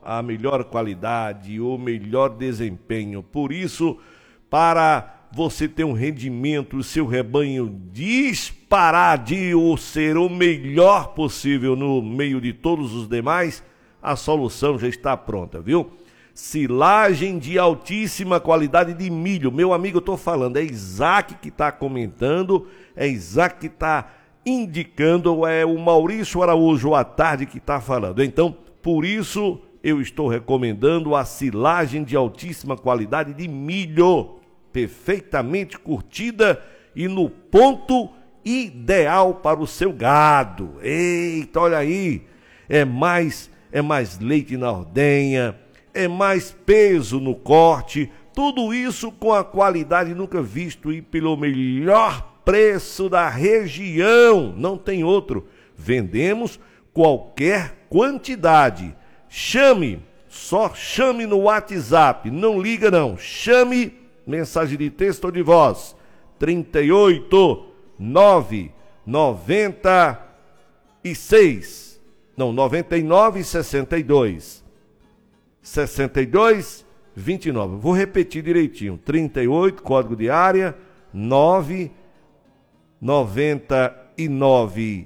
a melhor qualidade, o melhor desempenho. Por isso, para você ter um rendimento, o seu rebanho disparar de ser o melhor possível no meio de todos os demais, a solução já está pronta, viu? Silagem de altíssima qualidade de milho. Meu amigo, eu tô falando, é Isaac que está comentando, é Isaac que está indicando, é o Maurício Araújo à tarde que está falando. Então, por isso, eu estou recomendando a silagem de altíssima qualidade de milho, perfeitamente curtida e no ponto ideal para o seu gado. Eita, olha aí, é mais leite na ordenha, é mais peso no corte, tudo isso com a qualidade nunca visto e pelo melhor preço da região, não tem outro. Vendemos qualquer quantidade. Só chame no WhatsApp, não liga não, chame, mensagem de texto ou de voz, 38 9 96, não, 99 62 62 29. Vou repetir direitinho, 38, código de área, 9 99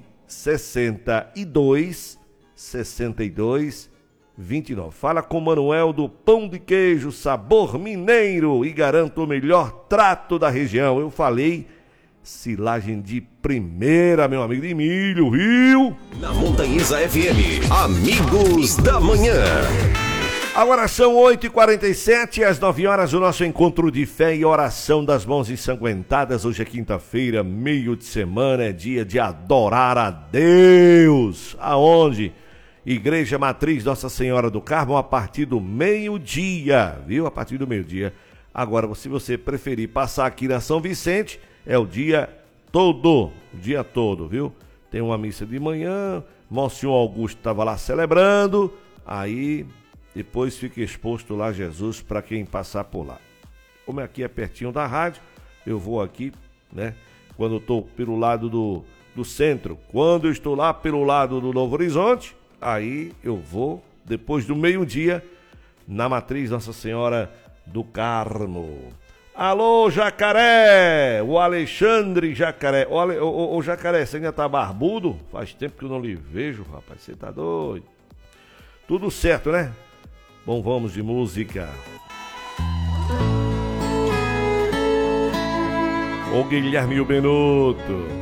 62 62 29. Fala com o Manuel do Pão de Queijo Sabor Mineiro e garanta o melhor trato da região. Eu falei silagem de primeira, meu amigo, de milho, viu? Na Montanhesa FM, Amigos da Manhã. Agora são 8h47, às 9 horas, o nosso encontro de fé e oração das mãos ensanguentadas. Hoje é quinta-feira, meio de semana, é dia de adorar a Deus. Aonde? Igreja Matriz Nossa Senhora do Carmo, a partir do meio-dia, viu? A partir do meio-dia. Agora, se você preferir passar aqui na São Vicente, é o dia todo, viu? Tem uma missa de manhã, Monsenhor Augusto estava lá celebrando, aí depois fica exposto lá Jesus para quem passar por lá. Como aqui é pertinho da rádio, eu vou aqui, né? Quando eu estou pelo lado do centro, quando eu estou lá pelo lado do Novo Horizonte, aí eu vou, depois do meio-dia, na Matriz Nossa Senhora do Carmo. Alô, Jacaré! O Alexandre Jacaré. Ô, Jacaré, você ainda tá barbudo? Faz tempo que eu não lhe vejo, rapaz. Você tá doido? Tudo certo, né? Bom, vamos de música. O Guilherme e o Benuto.